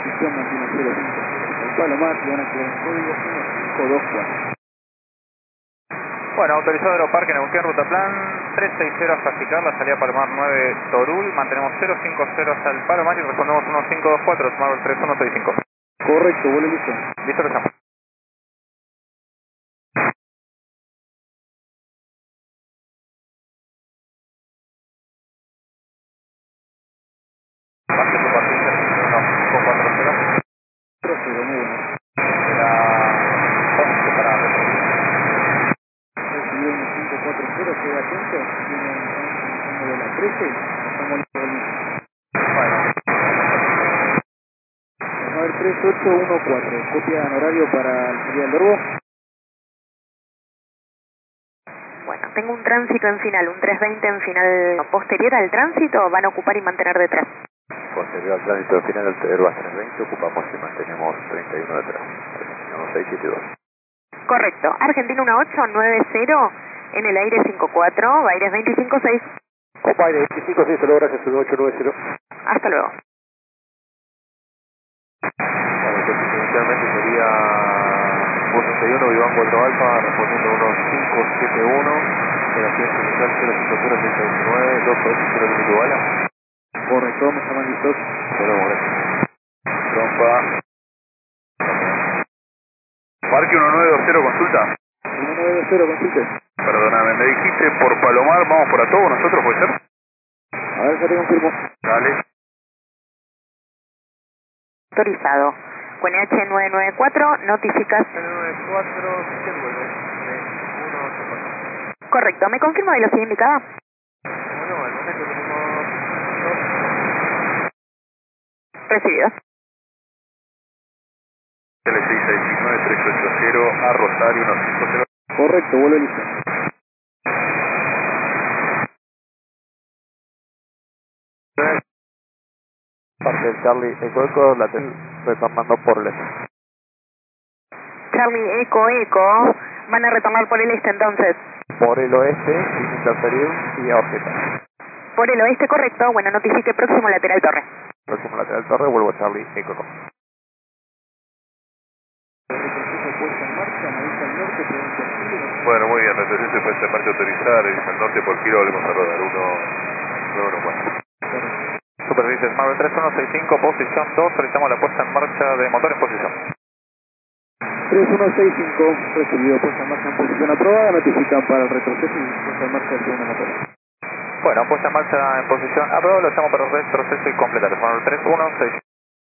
posición mantiene 050. El Palomar le van a quedar en código 1524. Bueno, autorizado Aeroparque Neuquén, ruta plan 360 hasta Jicar, la salida Palomar 9 Torul, mantenemos 050 hasta el Palomar y respondemos 1524, Smart 3165. Correcto, vuelo listo. Listo, lo estamos. Pase tu partida, 1540. Procedo, muy bueno. Será 11 para retornar. Recibió un 540, queda atento. Tiene un de la 13. Estamos listos. Bueno, A ver, 3814. Copia en horario para el salida del verbo. Bueno, tengo un tránsito en final, un 320 en final posterior al tránsito, van a ocupar y mantener detrás. Posterior al tránsito final del Airbus 320, ocupamos y mantenemos 31 detrás. Argentina 1672. Correcto, Argentina 1890 en el aire 54, Baires 256. Copa aire 25, sí, saludos, gracias, 1890. Hasta luego. Bueno, entonces inicialmente sería 161, Iván 4 Alfa, respondiendo 1571, operación inicial 050 2 0 0 bala. Correcto, me llaman listos. Pero gracias. Trompa. Parque 1920, consulta. 1920, consulte. Perdóname, me dijiste por Palomar, vamos por a todos nosotros, ¿puede ser? A ver, ya te confirmo. Dale. Autorizado. QNH 994, notificas. 994, ¿qué vuelve? 3184. Correcto, ¿me confirma velocidad indicada? Bueno, al momento tenemos Recibido. L669380 a Rosario 150. Correcto, vuelo listo. Parte del Charlie Eco, la retornando por el este. Charlie Eco, van a retornar por el este entonces. Por el oeste, sin interferir y a órbita. Por el oeste, correcto, bueno, notifique próximo lateral torre. Próximo lateral torre, vuelvo a Charlie Eco. Retroceso puesta en marcha, analiza el norte, pregunta el sur. Bueno, muy bien, retroceso y puesta en marcha autorizar, el norte por giro, volvemos a rodar 114. Supervise Smart 3165, posición 2, solicitamos la puesta en marcha de motor en posición. 3165, recibido puesta en marcha en posición aprobada, notifican para el retroceso y puesta en marcha del segundo motor. Bueno, puesta en marcha en posición aprobada, lo llamo para el retroceso y completar. Smart 3165.